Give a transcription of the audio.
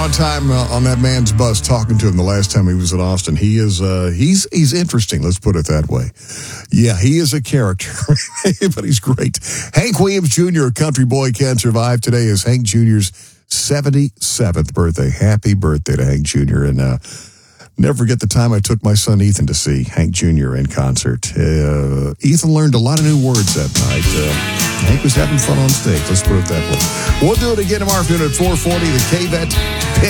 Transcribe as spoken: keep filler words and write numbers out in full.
lot of time uh, on that man's bus talking to him the last time he was in Austin. He is, uh, he's he's interesting, let's put it that way. Yeah, he is a character, but he's great. Hank Williams Junior, a country boy, can't survive. Today is Hank Junior's seventy-seventh birthday. Happy birthday to Hank Junior And uh, never forget the time I took my son Ethan to see Hank Junior in concert. Uh, Ethan learned a lot of new words that night. Uh, Hank was having fun on stage, let's put it that way. We'll do it again tomorrow afternoon at four forty, the K-Bet